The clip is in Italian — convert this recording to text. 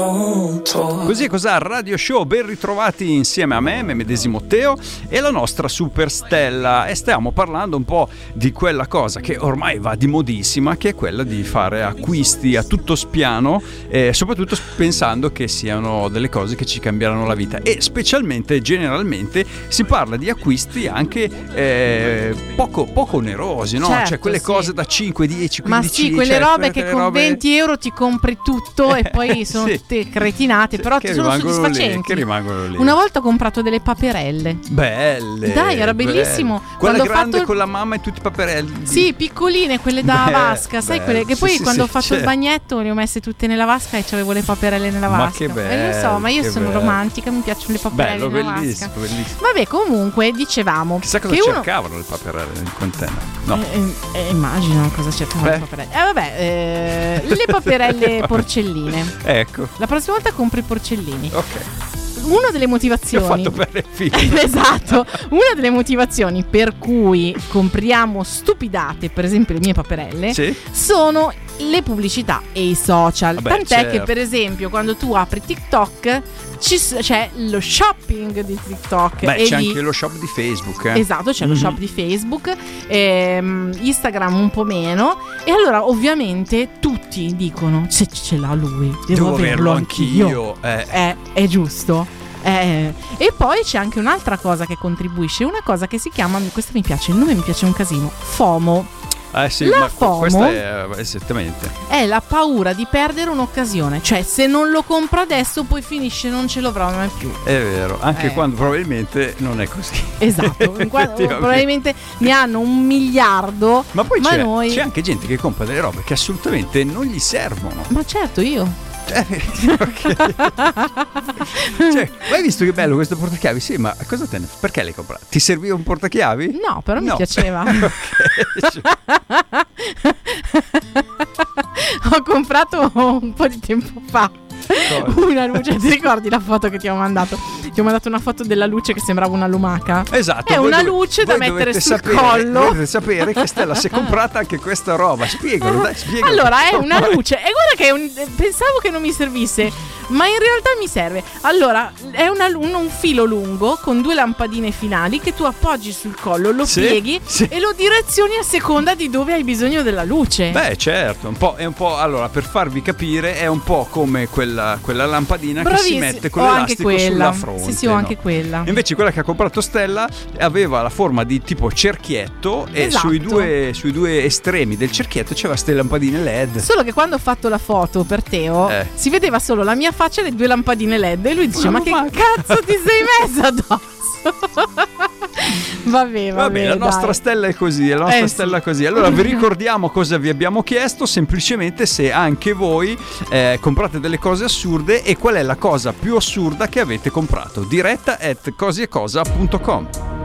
Così è cos'ha Radio Show, ben ritrovati insieme a me medesimo Teo e la nostra super Stella, e stiamo parlando un po' di quella cosa che ormai va di modissima, che è quella di fare acquisti a tutto spiano, soprattutto pensando che siano delle cose che ci cambieranno la vita, e specialmente, generalmente si parla di acquisti anche poco onerosi, no? Certo, cioè quelle sì. cose da 5, 10, 15, ma sì, quelle robe che con 20 euro ti compri tutto e poi sono sì. tutte cretinate, però che sono soddisfacenti. che rimangono lì. Una volta ho comprato delle paperelle. Belle. Dai, era bellissimo. Quella Quando ho grande fatto con la mamma e tutti i paperelli. Sì, piccoline, quelle da vasca, sai, quelle che poi sì, quando sì, ho fatto certo. il bagnetto le ho messe tutte nella vasca e c'avevo le paperelle nella vasca. Ma che bello. Lo so, ma io che sono bello. romantica, mi piacciono le paperelle Bello, nella bellissimo, vasca. bellissimo. Vabbè, comunque dicevamo Chissà cosa che cercavano le paperelle nel container. No. immagino cosa cercavano le paperelle. Le paperelle porcelline. Ecco. La prossima volta compri porcellini. Ok. Una delle L'ho motivazioni fatto per le figlie. esatto, una delle motivazioni per cui compriamo stupidate, per esempio le mie paperelle, Sì. sono le pubblicità e i social. Vabbè, Tant'è certo. che per esempio quando tu apri TikTok c'è lo shopping di TikTok. Beh, e c'è di- anche lo shop di Facebook. Esatto, c'è lo shop di Facebook, Instagram un po' meno. E allora ovviamente tutti dicono se ce l'ha lui, devo averlo anch'io. È giusto. E poi c'è anche un'altra cosa che contribuisce, una cosa che si chiama, questa mi piace, il nome mi piace un casino, FOMO. Sì, La ma FOMO questa è esattamente. È la paura di perdere un'occasione, cioè se non lo compro adesso poi finisce, non ce l'avrò mai più. È vero, anche quando probabilmente non è così. Esatto, probabilmente ne hanno 1 miliardo, Ma poi noi... c'è anche gente che compra delle robe che assolutamente non gli servono. Ma certo, io. Ok. Cioè, ma hai visto che bello questo portachiavi? Sì, ma cosa te ne... Perché l'hai comprato? Ti serviva un portachiavi? No, però mi piaceva. Ok. Ho comprato un po' di tempo fa una luce. Ti ricordi la foto che ti ho mandato? Ti ho mandato una foto della luce che sembrava una lumaca. Esatto. È una luce da mettere sul collo. Dovete sapere che Stella si è comprata anche questa roba. Spiegalo, dai, spiegalo. Allora, è una luce. E guarda che pensavo che non mi servisse, ma in realtà mi serve. Allora, è un filo lungo con 2 lampadine finali che tu appoggi sul collo, lo pieghi e lo direzioni a seconda di dove hai bisogno della luce. Beh, certo, è un po'. Allora, per farvi capire, è un po' come quella lampadina che si mette con l'elastico sulla fronte. Sì, ho anche quella. Invece quella che ha comprato Stella aveva la forma di tipo cerchietto, e sui due estremi del cerchietto c'era queste lampadine LED. Solo che quando ho fatto la foto per Teo si vedeva solo la mia faccia e le 2 lampadine LED e lui dice: ma che cazzo ti sei messa addosso? Vabbè, la nostra dai. Stella è così, Stella è così. Allora vi ricordiamo cosa vi abbiamo chiesto, semplicemente se anche voi comprate delle cose assurde e qual è la cosa più assurda che avete comprato. Diretta@cosiecosa.com.